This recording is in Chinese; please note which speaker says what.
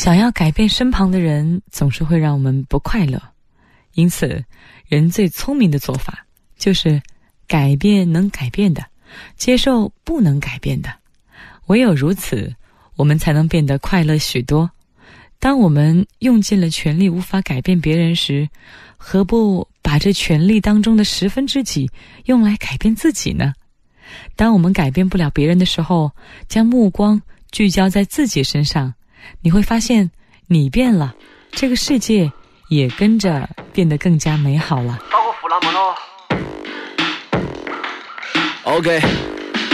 Speaker 1: 想要改变身旁的人，总是会让我们不快乐。因此，人最聪明的做法就是改变能改变的，接受不能改变的。唯有如此，我们才能变得快乐许多。当我们用尽了全力无法改变别人时，何不把这全力当中的几%用来改变自己呢？当我们改变不了别人的时候，将目光聚焦在自己身上，你会发现你变了，这个世界也跟着变得更加美好了。
Speaker 2: OK。